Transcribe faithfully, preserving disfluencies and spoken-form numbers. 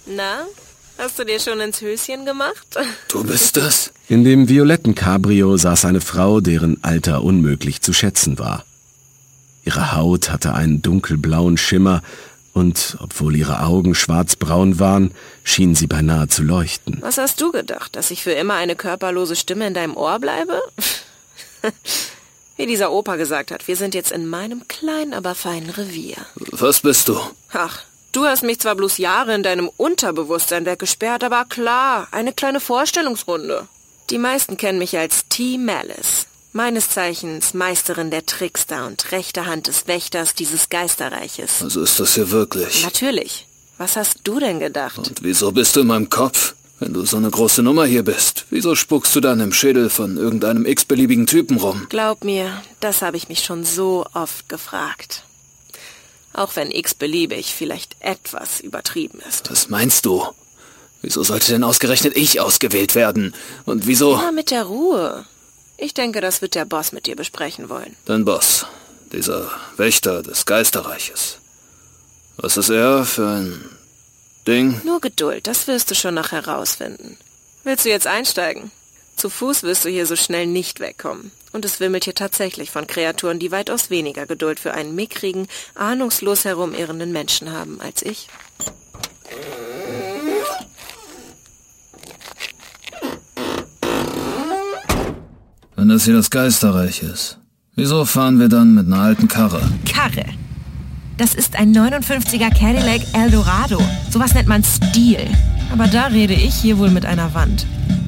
Na, hast du dir schon ins Höschen gemacht? Du bist das? In dem violetten Cabrio saß eine Frau, deren Alter unmöglich zu schätzen war. Ihre Haut hatte einen dunkelblauen Schimmer und, obwohl ihre Augen schwarzbraun waren, schien sie beinahe zu leuchten. Was hast du gedacht, dass ich für immer eine körperlose Stimme in deinem Ohr bleibe? Wie dieser Opa gesagt hat, wir sind jetzt in meinem kleinen, aber feinen Revier. Was bist du? Ach, du hast mich zwar bloß Jahre in deinem Unterbewusstsein weggesperrt, aber klar, eine kleine Vorstellungsrunde. Die meisten kennen mich als T. Malice. Meines Zeichens Meisterin der Trickster und rechte Hand des Wächters dieses Geisterreiches. Also ist das hier wirklich? Natürlich. Was hast du denn gedacht? Und wieso bist du in meinem Kopf, wenn du so eine große Nummer hier bist? Wieso spuckst du dann im Schädel von irgendeinem x-beliebigen Typen rum? Glaub mir, das habe ich mich schon so oft gefragt. Auch wenn x-beliebig vielleicht etwas übertrieben ist. Was meinst du? Wieso sollte denn ausgerechnet ich ausgewählt werden? Und wieso? Immer mit der Ruhe. Ich denke, das wird der Boss mit dir besprechen wollen. Dein Boss, dieser Wächter des Geisterreiches. Was ist er für ein Ding? Nur Geduld, das wirst du schon noch herausfinden. Willst du jetzt einsteigen? Zu Fuß wirst du hier so schnell nicht wegkommen. Und es wimmelt hier tatsächlich von Kreaturen, die weitaus weniger Geduld für einen mickrigen, ahnungslos herumirrenden Menschen haben als ich. Wenn das hier das Geisterreich ist, wieso fahren wir dann mit einer alten Karre? Karre? Das ist ein neunundfünfziger Cadillac Eldorado. Sowas nennt man Stil. Aber da rede ich hier wohl mit einer Wand.